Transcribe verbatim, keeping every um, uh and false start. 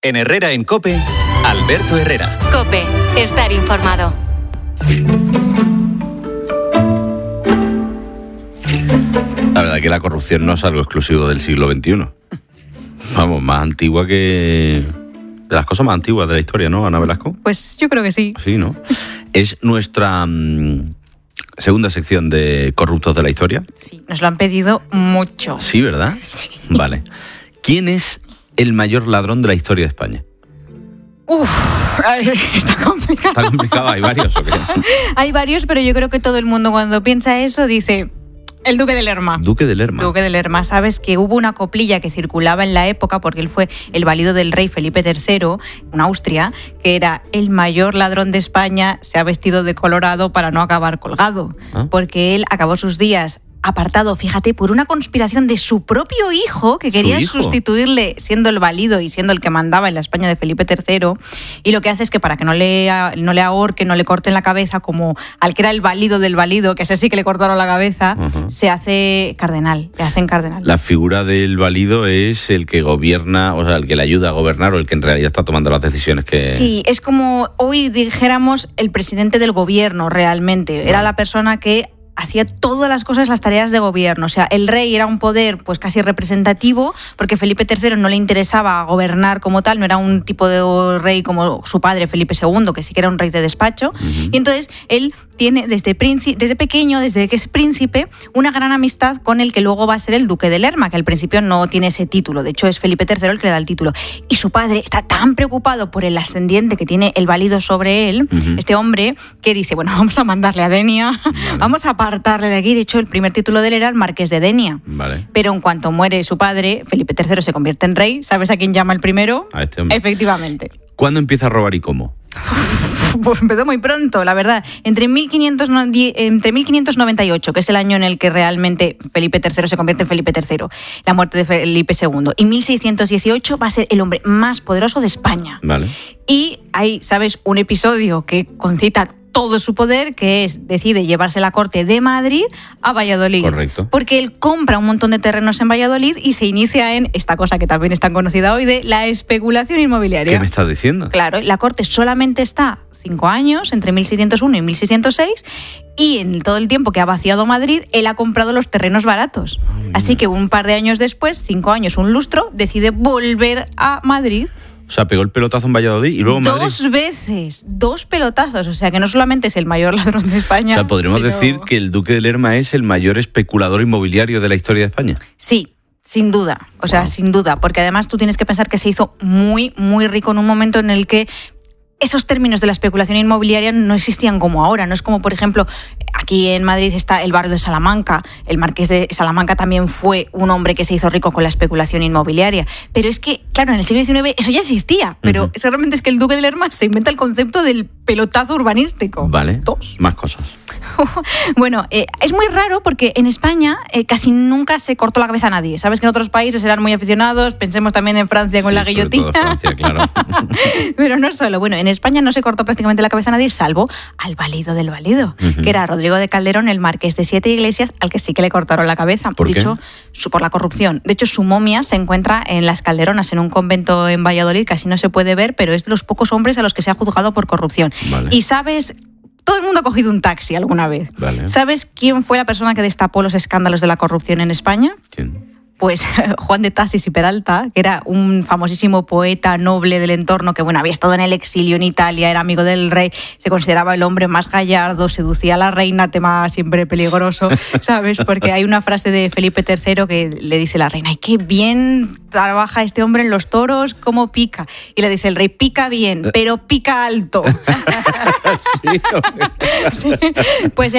En Herrera en COPE, Alberto Herrera. COPE, estar informado. La verdad que la corrupción no es algo exclusivo del siglo veintiuno. Vamos, más antigua que... de las cosas más antiguas de la historia, ¿no, Ana Velasco? Pues yo creo que sí. Sí, ¿no? Es nuestra mmm, segunda sección de corruptos de la historia. Sí, nos lo han pedido mucho. Sí, ¿verdad? Sí. Vale. ¿Quién es el mayor ladrón de la historia de España? Uf, está complicado. Está complicado, hay varios, ¿o qué? Hay varios, pero yo creo que todo el mundo cuando piensa eso dice... El Duque de Lerma. Duque de Lerma. Duque de Lerma. Sabes que hubo una coplilla que circulaba en la época, porque él fue el valido del rey Felipe tercero, en Austria, que era el mayor ladrón de España, se ha vestido de colorado para no acabar colgado. ¿Ah? Porque él acabó sus días apartado, fíjate, por una conspiración de su propio hijo, que quería sustituirle siendo el valido y siendo el que mandaba en la España de Felipe tercero, y lo que hace es que para que no le, no le ahorquen, no le corten la cabeza, como al que era el valido del valido, que ese sí que le cortaron la cabeza, uh-huh. se hace cardenal, le hacen cardenal. La figura del valido es el que gobierna, o sea, el que le ayuda a gobernar o el que en realidad está tomando las decisiones que... Sí, es como hoy dijéramos el presidente del gobierno realmente, bueno. Era la persona que hacía todas las cosas, las tareas de gobierno. O sea, el rey era un poder pues casi representativo, porque Felipe tercero no le interesaba gobernar como tal, no era un tipo de rey como su padre Felipe segundo, que sí que era un rey de despacho. Uh-huh. Y entonces él tiene desde, príncipe, desde pequeño, desde que es príncipe, una gran amistad con el que luego va a ser el Duque de Lerma, que al principio no tiene ese título. De hecho, es Felipe tercero el que le da el título. Y su padre está tan preocupado por el ascendiente que tiene el valido sobre él, uh-huh. este hombre, que dice, bueno, vamos a mandarle a Denia, vale. vamos a apartarle de aquí. De hecho, el primer título de él era el Marqués de Denia. Vale. Pero en cuanto muere su padre, Felipe tercero se convierte en rey. ¿Sabes a quién llama el primero? A este hombre. Efectivamente. ¿Cuándo empieza a robar y cómo? Pues empezó muy pronto, la verdad. Entre, mil quinientos, entre mil quinientos noventa y ocho, que es el año en el que realmente Felipe tercero se convierte en Felipe tercero, la muerte de Felipe segundo, y mil seiscientos dieciocho va a ser el hombre más poderoso de España. Vale. Y hay, ¿sabes?, un episodio que concita todo su poder, que es, decide llevarse la corte de Madrid a Valladolid. Correcto. Porque él compra un montón de terrenos en Valladolid y se inicia en esta cosa que también es tan conocida hoy de la especulación inmobiliaria. ¿Qué me estás diciendo? Claro, la corte solamente está cinco años, entre mil seiscientos uno y mil seiscientos seis, y en todo el tiempo que ha vaciado Madrid, él ha comprado los terrenos baratos. Oh, Así que un par de años después, cinco años, un lustro, decide volver a Madrid. O sea, pegó el pelotazo en Valladolid y luego en Madrid. Dos veces, dos pelotazos. O sea, que no solamente es el mayor ladrón de España. O sea, podríamos sino... decir que el Duque de Lerma es el mayor especulador inmobiliario de la historia de España. Sí, sin duda. O sea, wow. sin duda. Porque además tú tienes que pensar que se hizo muy, muy rico en un momento en el que esos términos de la especulación inmobiliaria no existían como ahora. No es como, por ejemplo, aquí en Madrid está el barrio de Salamanca. El marqués de Salamanca también fue un hombre que se hizo rico con la especulación inmobiliaria. Pero es que, claro, en el siglo diecinueve eso ya existía. Pero uh-huh. realmente es que el Duque de Lerma se inventa el concepto del pelotazo urbanístico. Vale, Dos. Más cosas. Bueno, eh, es muy raro porque en España eh, casi nunca se cortó la cabeza a nadie. Sabes que en otros países eran muy aficionados, pensemos también en Francia con sí, la guillotina. Sobre todo Francia, claro. Pero no solo, bueno, en España no se cortó prácticamente la cabeza a nadie, salvo al valido del valido, uh-huh. que era Rodrigo de Calderón, el marqués de Siete Iglesias, al que sí que le cortaron la cabeza. ¿Por de qué? hecho, su, por la corrupción. De hecho, su momia se encuentra en las Calderonas, en un convento en Valladolid, casi no se puede ver, pero es de los pocos hombres a los que se ha juzgado por corrupción. Vale. Y sabes... Todo el mundo ha cogido un taxi alguna vez. Vale. ¿Sabes quién fue la persona que destapó los escándalos de la corrupción en España? ¿Quién? Pues Juan de Tasis y Peralta, que era un famosísimo poeta noble del entorno que, bueno, había estado en el exilio en Italia, era amigo del rey, se consideraba el hombre más gallardo, seducía a la reina, tema siempre peligroso, ¿sabes? Porque hay una frase de Felipe tercero que le dice la reina, ¡ay, qué bien trabaja este hombre en los toros, cómo pica! Y le dice el rey, pica bien, pero pica alto. Sí, sí. Pues